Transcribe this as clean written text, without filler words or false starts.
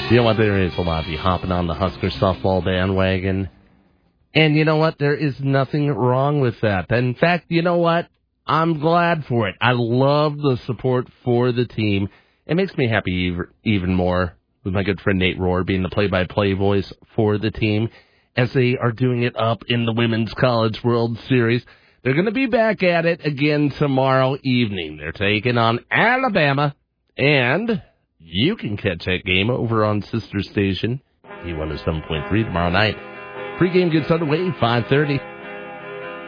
You know what? There is a lot of you hopping on the Husker softball bandwagon. And you know what? There is nothing wrong with that. In fact, you know what? I'm glad for it. I love the support for the team. It makes me happy even more with my good friend Nate Rohr being the play-by-play voice for the team as they are doing it up in the Women's College World Series. They're going to be back at it again tomorrow evening. They're taking on Alabama, and you can catch that game over on Sister Station, D107.3 tomorrow night. Pre-game gets underway, 5:30.